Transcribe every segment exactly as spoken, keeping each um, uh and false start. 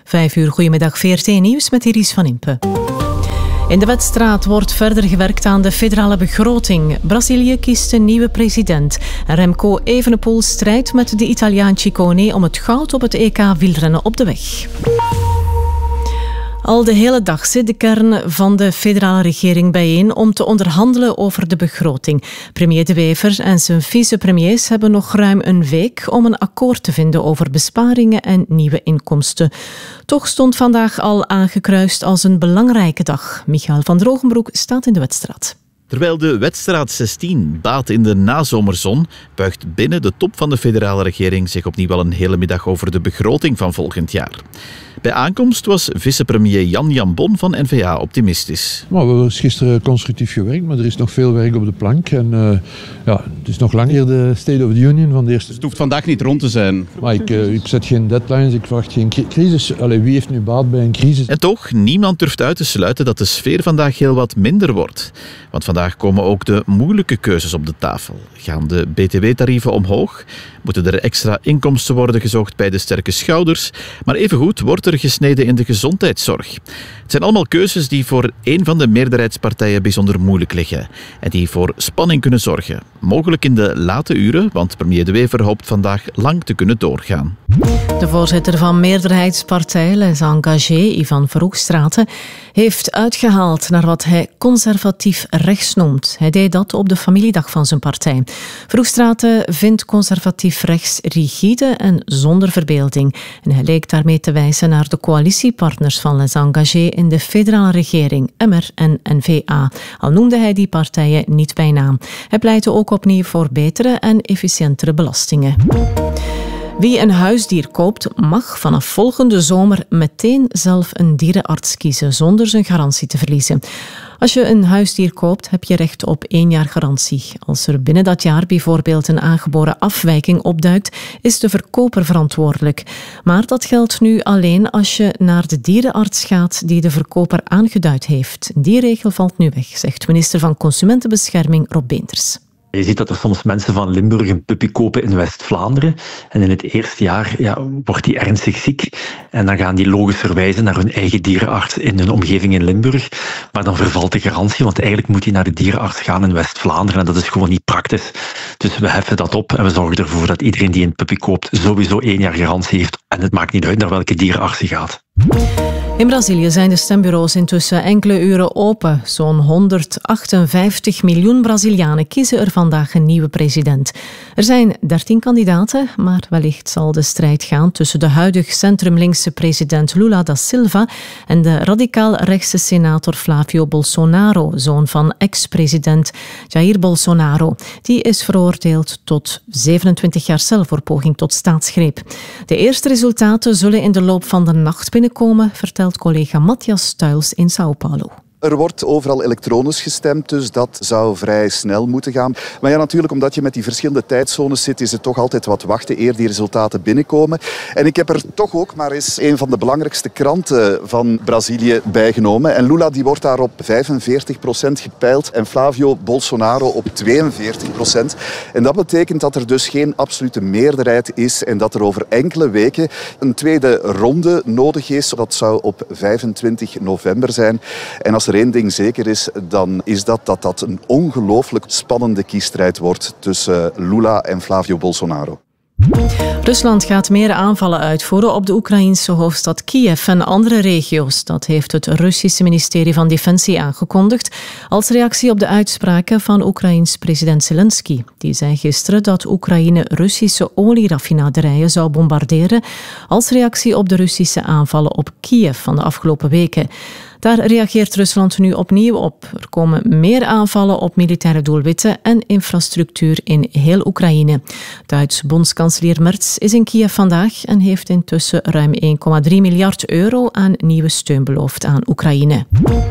Vijf uur, goedemiddag, V R T Nieuws met Iris van Impe. In de Wetstraat wordt verder gewerkt aan de federale begroting. Brazilië kiest een nieuwe president. En Remco Evenepoel strijdt met de Italiaan Ciccone om het goud op het E K wielrennen op de weg. Al de hele dag zit de kern van de federale regering bijeen om te onderhandelen over de begroting. Premier De Wever en zijn vicepremiers hebben nog ruim een week om een akkoord te vinden over besparingen en nieuwe inkomsten. Toch stond vandaag al aangekruist als een belangrijke dag. Michael van Drogenbroek staat in de Wetstraat. Terwijl de Wetstraat zestien baat in de nazomerzon, buigt binnen de top van de federale regering zich opnieuw al een hele middag over de begroting van volgend jaar. Bij aankomst was vicepremier Jan Jambon van N V A optimistisch. Nou, we hebben gisteren constructief gewerkt, maar er is nog veel werk op de plank. En, uh, ja, het is nog lang hier de State of the Union van de eerste... Dus het hoeft vandaag niet rond te zijn. Maar ik, uh, ik zet geen deadlines, ik verwacht geen crisis. Allee, wie heeft nu baat bij een crisis? En toch, niemand durft uit te sluiten dat de sfeer vandaag heel wat minder wordt. Want vandaag komen ook de moeilijke keuzes op de tafel. Gaan de B T W-tarieven omhoog? Moeten er extra inkomsten worden gezocht bij de sterke schouders? Maar evengoed wordt er gesneden in de gezondheidszorg. Het zijn allemaal keuzes die voor een van de meerderheidspartijen bijzonder moeilijk liggen en die voor spanning kunnen zorgen. Mogelijk in de late uren, want premier De Wever hoopt vandaag lang te kunnen doorgaan. De voorzitter van meerderheidspartij Les Engagés, Ivan Verhoekstraten, heeft uitgehaald naar wat hij conservatief rechts noemt. Hij deed dat op de familiedag van zijn partij. Verhoekstraten vindt conservatief rechts rigide en zonder verbeelding. En hij leek daarmee te wijzen naar de coalitiepartners van Les Engagés in de federale regering, M R en N V A. Al noemde hij die partijen niet bij naam. Hij pleitte ook opnieuw voor betere en efficiëntere belastingen. Wie een huisdier koopt, mag vanaf volgende zomer meteen zelf een dierenarts kiezen, zonder zijn garantie te verliezen. Als je een huisdier koopt, heb je recht op één jaar garantie. Als er binnen dat jaar bijvoorbeeld een aangeboren afwijking opduikt, is de verkoper verantwoordelijk. Maar dat geldt nu alleen als je naar de dierenarts gaat die de verkoper aangeduid heeft. Die regel valt nu weg, zegt minister van Consumentenbescherming Rob Beenters. Je ziet dat er soms mensen van Limburg een puppy kopen in West-Vlaanderen. En in het eerste jaar ja, wordt die ernstig ziek. En dan gaan die logisch verwijzen naar hun eigen dierenarts in hun omgeving in Limburg. Maar dan vervalt de garantie, want eigenlijk moet hij naar de dierenarts gaan in West-Vlaanderen. En dat is gewoon niet praktisch. Dus we heffen dat op en we zorgen ervoor dat iedereen die een puppy koopt sowieso één jaar garantie heeft. En het maakt niet uit naar welke dierenarts hij gaat. In Brazilië zijn de stembureaus intussen enkele uren open. Zo'n honderdachtenvijftig miljoen Brazilianen kiezen er vandaag een nieuwe president. Er zijn dertien kandidaten, maar wellicht zal de strijd gaan tussen de huidig centrumlinkse president Lula da Silva en de radicaal-rechtse senator Flávio Bolsonaro, zoon van ex-president Jair Bolsonaro. Die is veroordeeld tot zevenentwintig jaar cel voor poging tot staatsgreep. De eerste resultaten zullen in de loop van de nacht binnenkomen, vertelt collega Matthias Stuils in Sao Paulo. Er wordt overal elektronisch gestemd, dus dat zou vrij snel moeten gaan. Maar ja, natuurlijk, omdat je met die verschillende tijdzones zit, is het toch altijd wat wachten eer die resultaten binnenkomen. En ik heb er toch ook maar eens een van de belangrijkste kranten van Brazilië bijgenomen. En Lula die wordt daar op vijfenveertig procent gepeild en Flávio Bolsonaro op tweeënveertig procent. En dat betekent dat er dus geen absolute meerderheid is en dat er over enkele weken een tweede ronde nodig is. Dat zou op vijfentwintig november zijn. En als er één ding zeker is, dan is dat dat dat een ongelooflijk spannende kiesstrijd wordt tussen Lula en Flávio Bolsonaro. Rusland gaat meer aanvallen uitvoeren op de Oekraïense hoofdstad Kiev en andere regio's. Dat heeft het Russische ministerie van Defensie aangekondigd als reactie op de uitspraken van Oekraïens president Zelensky. Die zei gisteren dat Oekraïne Russische olieraffinaderijen zou bombarderen als reactie op de Russische aanvallen op Kiev van de afgelopen weken. Daar reageert Rusland nu opnieuw op. Er komen meer aanvallen op militaire doelwitten en infrastructuur in heel Oekraïne. Duits bondskanselier Merz is in Kiev vandaag en heeft intussen ruim één komma drie miljard euro aan nieuwe steun beloofd aan Oekraïne.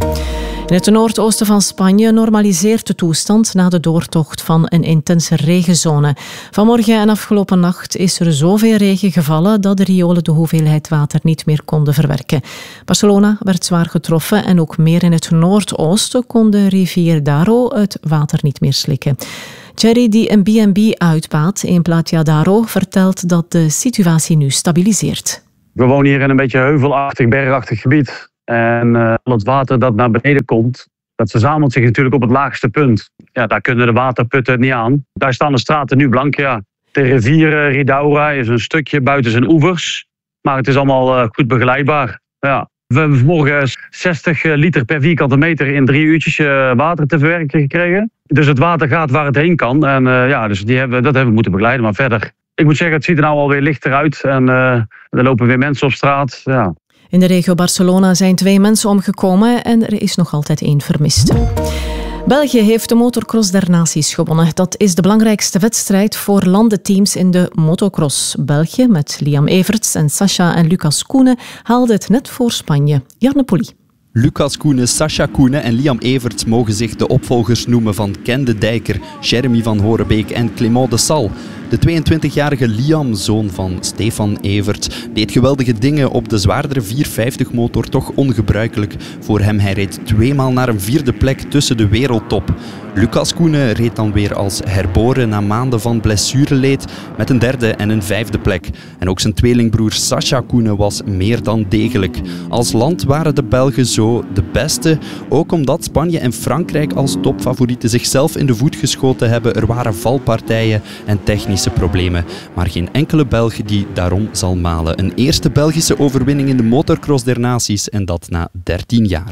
In het noordoosten van Spanje normaliseert de toestand na de doortocht van een intense regenzone. Vanmorgen en afgelopen nacht is er zoveel regen gevallen dat de riolen de hoeveelheid water niet meer konden verwerken. Barcelona werd zwaar getroffen en ook meer in het noordoosten kon de rivier Daro het water niet meer slikken. Jerry, die een B en B uitbaat in Platja d'Aro, vertelt dat de situatie nu stabiliseert. We wonen hier in een beetje heuvelachtig, bergachtig gebied. En uh, al het water dat naar beneden komt, dat verzamelt zich natuurlijk op het laagste punt. Ja, daar kunnen de waterputten niet aan. Daar staan de straten nu blank, ja. De rivier uh, Ridaura is een stukje buiten zijn oevers. Maar het is allemaal uh, goed begeleidbaar. Ja. We hebben vanmorgen zestig liter per vierkante meter in drie uurtjes uh, water te verwerken gekregen. Dus het water gaat waar het heen kan. En uh, ja, dus die hebben, dat hebben we moeten begeleiden. Maar verder, ik moet zeggen, het ziet er nou alweer lichter uit. En uh, er lopen weer mensen op straat. Ja. In de regio Barcelona zijn twee mensen omgekomen en er is nog altijd één vermist. België heeft de Motocross der Naties gewonnen. Dat is de belangrijkste wedstrijd voor landenteams in de motocross. België, met Liam Everts en Sascha en Lucas Koenen, haalde het net voor Spanje. Jarne Polly. Lucas Koenen, Sascha Koenen en Liam Everts mogen zich de opvolgers noemen van Ken de Dijker, Jeremy van Horebeek en Clément de Sal. De tweeëntwintigjarige Liam, zoon van Stefan Everts, deed geweldige dingen op de zwaardere vierhonderdvijftig motor, toch ongebruikelijk voor hem. Hij reed tweemaal naar een vierde plek tussen de wereldtop. Lucas Koenen reed dan weer als herboren na maanden van blessureleed met een derde en een vijfde plek. En ook zijn tweelingbroer Sascha Koenen was meer dan degelijk. Als land waren de Belgen zo de beste, ook omdat Spanje en Frankrijk als topfavorieten zichzelf in de voet geschoten hebben. Er waren valpartijen en technische problemen, maar geen enkele Belg die daarom zal malen. Een eerste Belgische overwinning in de Motocross der Naties en dat na dertien jaar.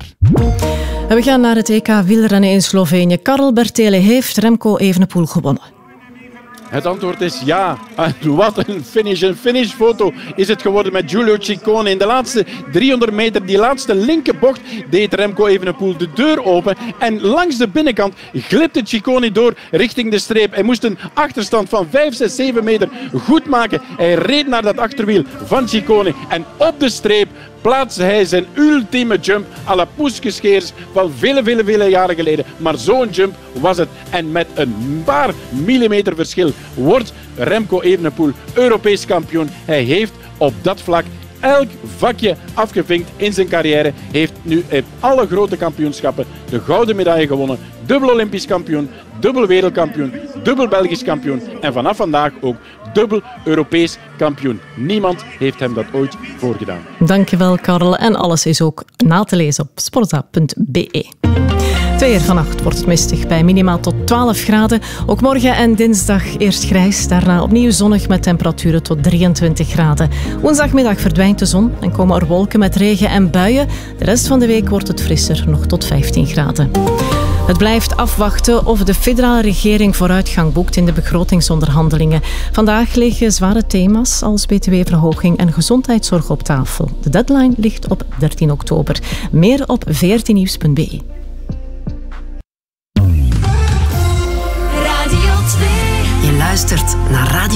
We gaan naar het E K wielrennen in Slovenië. Karel Bertele heeft Remco Evenepoel gewonnen. Het antwoord is ja. En wat een finish. Een finishfoto is het geworden met Giulio Ciccone. In de laatste driehonderd meter, die laatste linkerbocht, deed Remco Evenepoel de deur open. En langs de binnenkant glipte Ciccone door richting de streep. Hij moest een achterstand van vijf, zes, zeven meter goed maken. Hij reed naar dat achterwiel van Ciccone. En op de streep plaatste hij zijn ultieme jump à la Poeskescheers van vele, vele, vele jaren geleden. Maar zo'n jump was het. En met een paar millimeter verschil wordt Remco Evenepoel Europees kampioen. Hij heeft op dat vlak elk vakje afgevinkt in zijn carrière. Heeft nu in alle grote kampioenschappen de gouden medaille gewonnen. Dubbel Olympisch kampioen, dubbel wereldkampioen, dubbel Belgisch kampioen. En vanaf vandaag ook dubbel Europees kampioen. Niemand heeft hem dat ooit voorgedaan. Dankjewel, Karel. En alles is ook na te lezen op sporza punt be. Het weer. Vannacht wordt het mistig bij minimaal tot twaalf graden. Ook morgen en dinsdag eerst grijs, daarna opnieuw zonnig met temperaturen tot drieëntwintig graden. Woensdagmiddag verdwijnt de zon en komen er wolken met regen en buien. De rest van de week wordt het frisser, nog tot vijftien graden. Het blijft afwachten of de federale regering vooruitgang boekt in de begrotingsonderhandelingen. Vandaag liggen zware thema's als B T W-verhoging en gezondheidszorg op tafel. De deadline ligt op dertien oktober. Meer op v r t nieuws punt be. Je luistert naar Radio